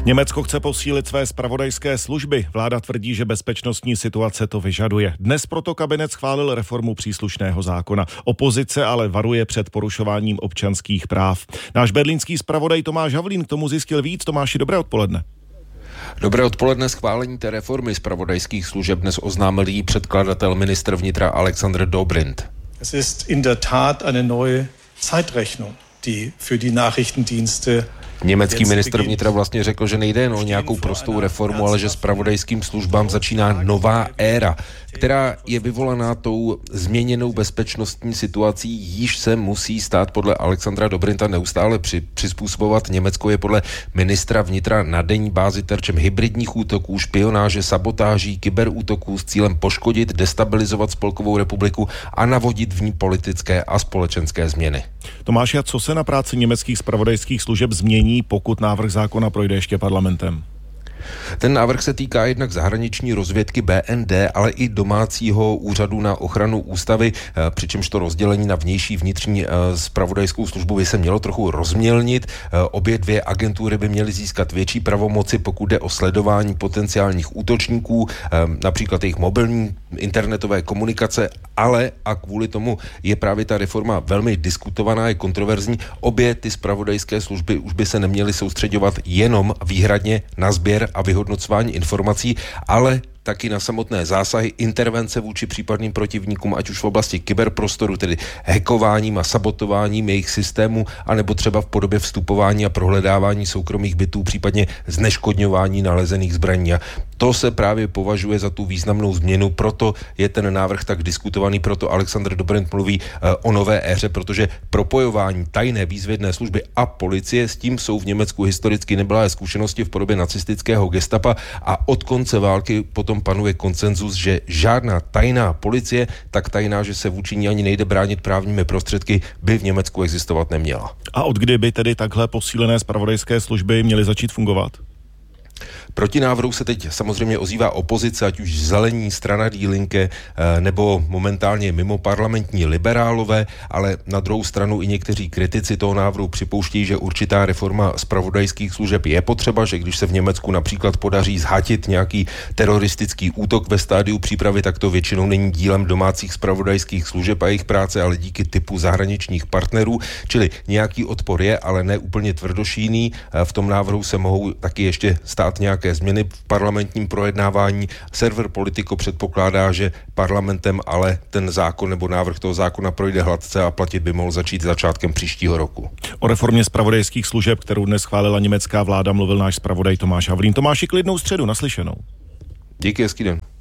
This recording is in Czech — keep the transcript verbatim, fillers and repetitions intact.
Německo chce posílit své zpravodajské služby. Vláda tvrdí, že bezpečnostní situace to vyžaduje. Dnes proto kabinet schválil reformu příslušného zákona. Opozice ale varuje před porušováním občanských práv. Náš berlínský zpravodaj Tomáš Havlín k tomu zjistil víc. Tomáši, dobré odpoledne. Dobré odpoledne. Schválení té reformy zpravodajských služeb dnes oznámil jí předkladatel ministr vnitra Alexander Dobrindt. Es ist in der Tat eine neue Zeitrechnung, die für die Nachrichtendienste. Německý ministr vnitra vlastně řekl, že nejde jen o nějakou prostou reformu, ale že zpravodajským službám začíná nová éra, která je vyvolaná tou změněnou bezpečnostní situací, již se musí stát podle Alexandra Dobrindta neustále při, přizpůsobovat. Německo je podle ministra vnitra na denní bázi terčem hybridních útoků, špionáže, sabotáží, kyberútoků s cílem poškodit, destabilizovat Spolkovou republiku a navodit v ní politické a společenské změny. Tomáši, a co se na práci německých zpravodajských služeb změní, pokud návrh zákona projde ještě parlamentem? Ten návrh se týká jednak zahraniční rozvědky B N D, ale i domácího úřadu na ochranu ústavy, přičemž to rozdělení na vnější vnitřní zpravodajskou službu by se mělo trochu rozmělnit. Obě dvě agentury by měly získat větší pravomoci, pokud jde o sledování potenciálních útočníků, například jejich mobilní internetové komunikace, ale a kvůli tomu je právě ta reforma velmi diskutovaná, je kontroverzní. Obě ty zpravodajské služby už by se neměly soustředovat jenom výhradně na sběr a vyhodnocování informací, ale taky na samotné zásahy, intervence vůči případným protivníkům, ať už v oblasti kyberprostoru, tedy hackováním a sabotováním jejich systémů, anebo třeba v podobě vstupování a prohledávání soukromých bytů, případně zneškodňování nalezených zbraní. A to se právě považuje za tu významnou změnu, proto je ten návrh tak diskutovaný, proto Alexander Dobrindt mluví e, o nové éře, protože propojování tajné výzvědné služby a policie, s tím jsou v Německu historicky neblahé zkušenosti v podobě nacistického gestapa a od konce války potom panuje konsenzus, že žádná tajná policie, tak tajná, že se vůči ní ani nejde bránit právními prostředky, by v Německu existovat neměla. A od kdy by tedy takhle posílené zpravodajské služby měly začít fungovat? Proti návrhu se teď samozřejmě ozývá opozice, ať už zelení, strana Die Linke, nebo momentálně mimo parlamentní liberálové, ale na druhou stranu i někteří kritici toho návrhu připouštějí, že určitá reforma zpravodajských služeb je potřeba, že když se v Německu například podaří zhatit nějaký teroristický útok ve stádiu přípravy, tak to většinou není dílem domácích zpravodajských služeb a jejich práce, ale díky typu zahraničních partnerů, čili nějaký odpor je, ale ne úplně tvrdošíjný. V tom návrhu se mohou taky ještě stát nějaké změny v parlamentním projednávání. Server Politico předpokládá, že parlamentem ale ten zákon nebo návrh toho zákona projde hladce a platit by mohl začít začátkem příštího roku. O reformě zpravodajských služeb, kterou dnes schválila německá vláda, mluvil náš zpravodaj Tomáš Havlín. Tomáši, klidnou středu, naslyšenou. Díky, hezký den.